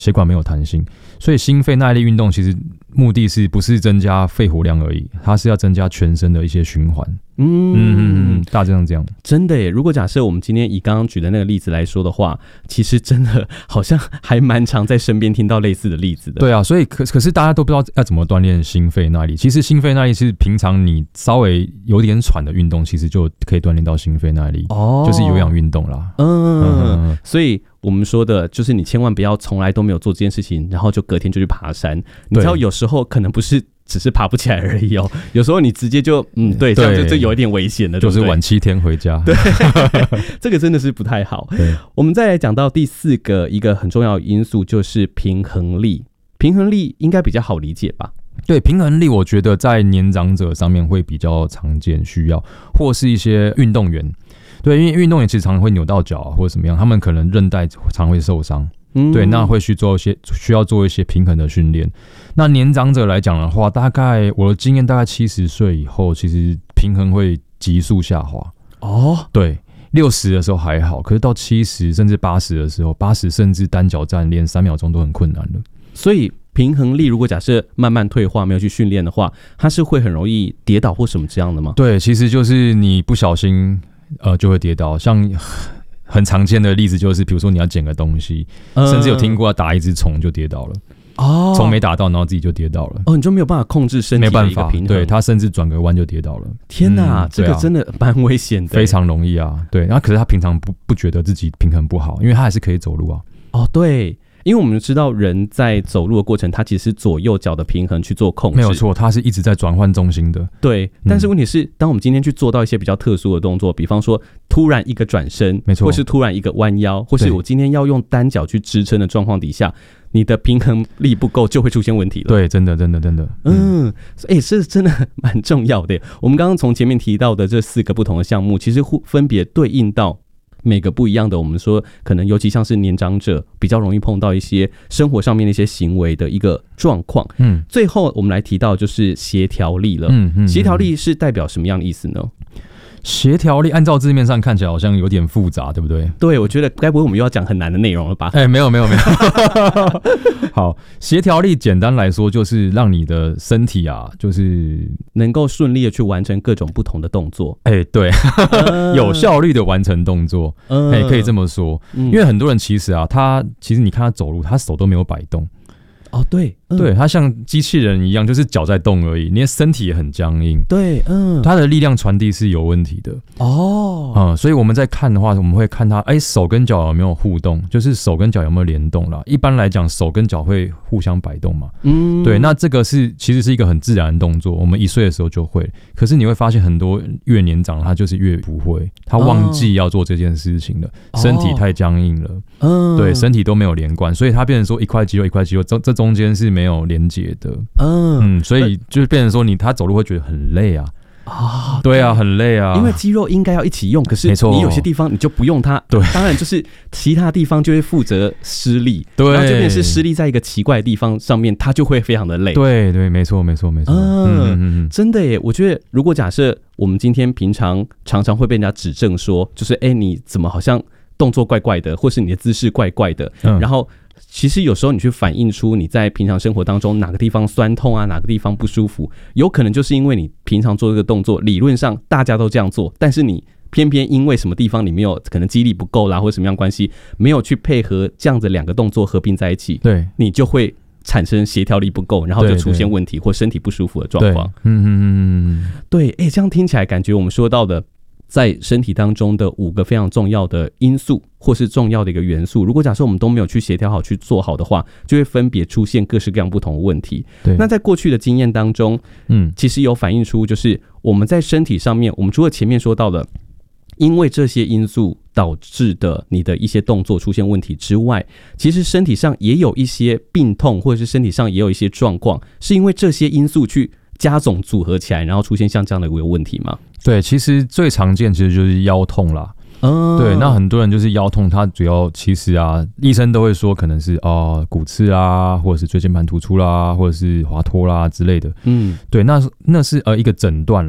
血管没有弹性，所以心肺耐力运动其实目的是不是增加肺活量而已，它是要增加全身的一些循环。大致上这样。 真的耶，如果假设我们今天以刚刚举的那个例子来说的话，其实真的好像还蛮常在身边听到类似的例子的。 对啊，所以可是大家都不知道要怎么锻炼心肺耐力。其实心肺耐力是平常你稍微有点喘的运动，其实就可以锻炼到心肺耐力。就是有氧运动啦。 所以我们说的就是你千万不要从来都没有做这件事情，然后就隔天就去爬山。你知道有时候可能不是只是爬不起来而已哦，有时候你直接就对，这样就有一点危险了， 就是晚7天回家。 对，这个真的是不太好。我们再来讲到第4个一个很重要的因素，就是平衡力。平衡力应该比较好理解吧？ 对，平衡力我觉得在年长者上面会比较常见需要，或是一些运动员。对，因为运动员其实常常会扭到脚或者怎么样，他们可能韧带常会受伤。对，那会需要做一些平衡的训练。那年长者来讲的话，大概我的经验，大概70岁以后，其实平衡会急速下滑。对，60的时候还好，可是到70甚至80的时候，80甚至单脚站连3秒钟都很困难了。 所以平衡力如果假设慢慢退化，没有去训练的话，它是会很容易跌倒或什么这样的吗？ 对，其实就是你不小心就会跌倒，像很常见的例子就是，比如说你要捡个东西，甚至有听过要打一只虫就跌倒了。虫没打到，然后自己就跌倒了。 你就没有办法控制身体的一个平衡。 对，他甚至转个弯就跌倒了。 天哪，这个真的蛮危险的。 非常容易啊。对，然后可是他平常不觉得自己平衡不好，因为他还是可以走路啊。 对。因为我们知道人在走路的过程，他其实是左右脚的平衡去做控制， 没有错，他是一直在转换重心的。 对，但是问题是，当我们今天去做到一些比较特殊的动作，比方说突然一个转身，没错，或是突然一个弯腰，或是我今天要用单脚去支撑的状况底下，你的平衡力不够，就会出现问题了。 对，真的。 是真的蛮重要的。我们刚刚从前面提到的这4个不同的项目，其实分别对应到每个不一样的，我们说可能尤其像是年长者比较容易碰到一些生活上面的一些行为的一个状况。最后我们来提到就是协调力了。协调力是代表什么样的意思呢？ 协调力按照字面上看起来好像有点复杂，对不对？ 对，我觉得该不会我们又要讲很难的内容了吧？ 没有。好，协调力简单来说就是让你的身体就是能够顺利的去完成各种不同的动作。 对，有效率的完成动作。可以这么说。因为很多人其实你看他走路，他手都没有摆动。 对， 他像机器人一样，就是脚在动而已，你的身体也很僵硬。 对， 他的力量传递是有问题的。所以我们在看的话，我们会看他，手跟脚有没有互动，就是手跟脚有没有联动啦。一般来讲，手跟脚会互相摆动嘛。对，那这个其实是一个很自然的动作，我们1岁的时候就会。可是你会发现，很多越年长，他就是越不会，他忘记要做这件事情了，身体太僵硬了。对，身体都没有连贯，所以他变成说一块肌肉，这中间是没有连结的。所以就变成说他走路会觉得很累啊。对啊，很累啊， 因为肌肉应该要一起用，可是你有些地方你就不用它。对，当然就是其他地方就会负责施力。对，然后这边是施力在一个奇怪的地方上面，它就会非常的累。 对，没错。 真的耶，我觉得如果假设我们今天平常常会被人家指正说，就是你怎么好像动作怪怪的，或是你的姿势怪怪的，然后其实有时候你去反映出你在平常生活当中哪个地方酸痛啊，哪个地方不舒服，有可能就是因为你平常做这个动作，理论上大家都这样做，但是你偏偏因为什么地方你没有可能肌力不够啦，或者什么样关系，没有去配合这样子2个动作合并在一起，对，你就会产生协调力不够，然后就出现问题或身体不舒服的状况。对，这样听起来感觉我们说到的在身体当中的5个非常重要的因素或是重要的一个元素，如果假设我们都没有去协调好去做好的话，就会分别出现各式各样不同的问题。那在过去的经验当中，其实有反映出就是我们在身体上面，我们除了前面说到的因为这些因素导致的你的一些动作出现问题之外，其实身体上也有一些病痛，或者是身体上也有一些状况，是因为这些因素去加总组合起来，然后出现像这样的一个问题吗？对， 其实最常见其实就是腰痛啦。对，那很多人就是腰痛，他主要其实医生都会说可能是骨刺啊，或者是椎间盘突出啦，或者是滑脱啦之类的。对，那是一个诊断啦。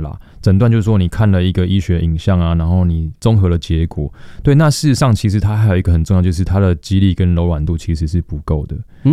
诊断就是说你看了一个医学影像啊，然后你综合了结果，对，那事实上其实它还有一个很重要，就是它的肌力跟柔软度其实是不够的。